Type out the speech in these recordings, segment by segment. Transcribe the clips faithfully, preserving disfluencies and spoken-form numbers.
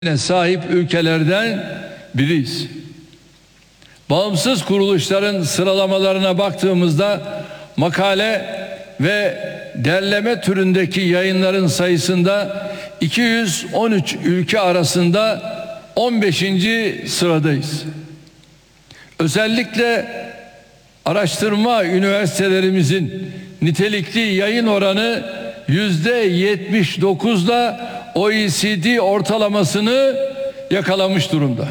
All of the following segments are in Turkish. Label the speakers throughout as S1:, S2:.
S1: sahip ülkelerden biriyiz. Bağımsız kuruluşların sıralamalarına baktığımızda makale ve derleme türündeki yayınların sayısında iki yüz on üç ülke arasında on beşinci sıradayız. Özellikle araştırma üniversitelerimizin nitelikli yayın oranı yüzde yetmiş dokuzla O E C D ortalamasını yakalamış durumda.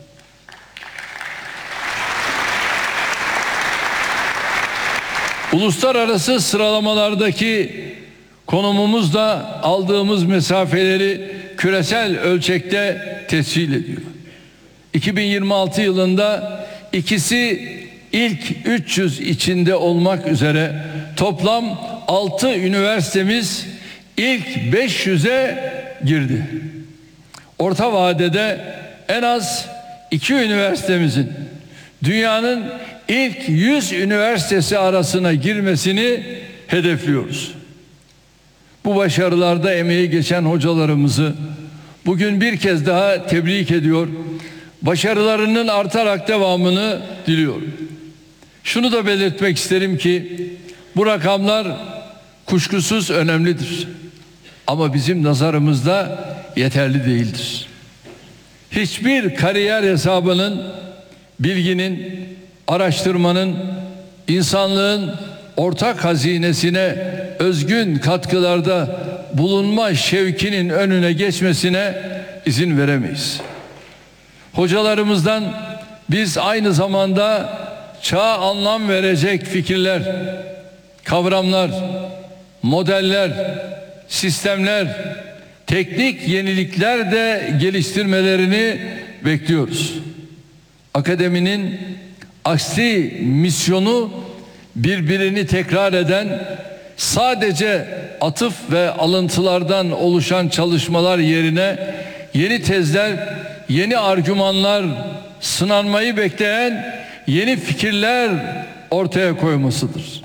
S1: Uluslararası sıralamalardaki konumumuz da aldığımız mesafeleri küresel ölçekte tescil ediyor. iki bin yirmi altı yılında ikisi ilk üç yüz içinde olmak üzere toplam altı üniversitemiz ilk beş yüze girdi. Orta vadede en az iki üniversitemizin dünyanın ilk yüz üniversitesi arasına girmesini hedefliyoruz. Bu başarılarda emeği geçen hocalarımızı bugün bir kez daha tebrik ediyor. Başarılarının artarak devamını diliyorum. Şunu da belirtmek isterim ki bu rakamlar kuşkusuz önemlidir. Ama bizim nazarımızda yeterli değildir. Hiçbir kariyer hesabının, bilginin, araştırmanın, insanlığın ortak hazinesine özgün katkılarda bulunma şevkinin önüne geçmesine izin veremeyiz. Hocalarımızdan biz aynı zamanda çağa anlam verecek fikirler, kavramlar, modeller, sistemler, teknik yenilikler de geliştirmelerini bekliyoruz. Akademinin aksi misyonu birbirini tekrar eden, sadece atıf ve alıntılardan oluşan çalışmalar yerine yeni tezler, yeni argümanlar, sınanmayı bekleyen yeni fikirler ortaya koymasıdır.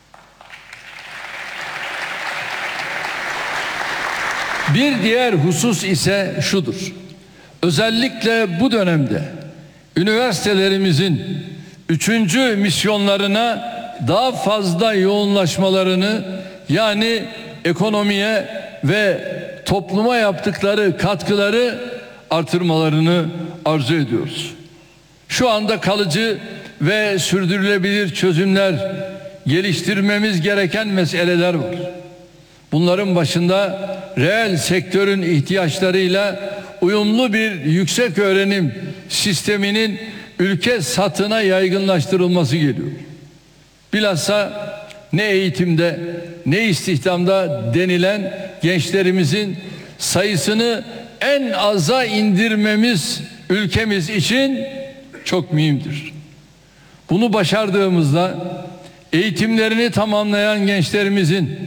S1: Bir diğer husus ise şudur. Özellikle bu dönemde üniversitelerimizin üçüncü misyonlarına daha fazla yoğunlaşmalarını, yani ekonomiye ve topluma yaptıkları katkıları artırmalarını arzu ediyoruz. Şu anda kalıcı ve sürdürülebilir çözümler geliştirmemiz gereken meseleler var. Bunların başında reel sektörün ihtiyaçlarıyla uyumlu bir yüksek öğrenim sisteminin ülke satına yaygınlaştırılması geliyor. Bilhassa ne eğitimde ne istihdamda denilen gençlerimizin sayısını en aza indirmemiz ülkemiz için çok mühimdir. Bunu başardığımızda eğitimlerini tamamlayan gençlerimizin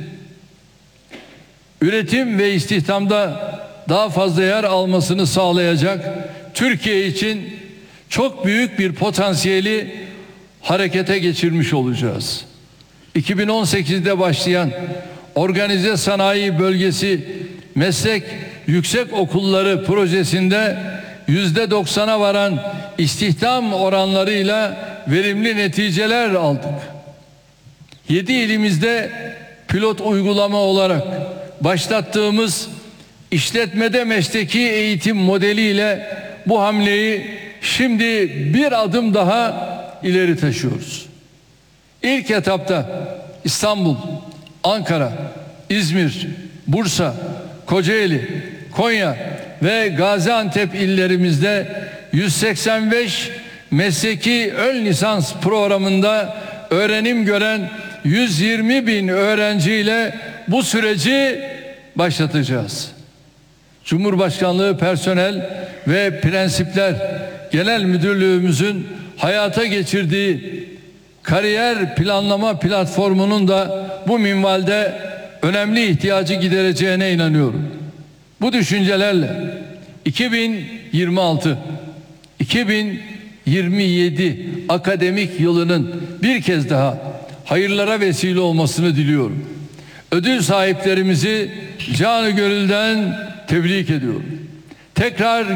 S1: üretim ve istihdamda daha fazla yer almasını sağlayacak Türkiye için çok büyük bir potansiyeli harekete geçirmiş olacağız. iki bin on sekizde başlayan Organize Sanayi Bölgesi Meslek Yüksek Okulları projesinde yüzde doksana varan istihdam oranlarıyla verimli neticeler aldık. Yedi ilimizde pilot uygulama olarak başlattığımız işletmede mesleki eğitim modeliyle bu hamleyi şimdi bir adım daha ileri taşıyoruz. İlk etapta İstanbul, Ankara, İzmir, Bursa, Kocaeli, Konya ve Gaziantep illerimizde yüz seksen beş mesleki ön lisans programında öğrenim gören yüz yirmi bin öğrenciyle bu süreci başlatacağız. Cumhurbaşkanlığı Personel ve Prensipler Genel Müdürlüğümüzün hayata geçirdiği kariyer planlama platformunun da bu minvalde önemli ihtiyacı gidereceğine inanıyorum. Bu düşüncelerle iki bin yirmi altı iki bin yirmi yedi akademik yılının bir kez daha hayırlara vesile olmasını diliyorum. Ödül sahiplerimizi canı gönülden tebrik ediyorum. tekrar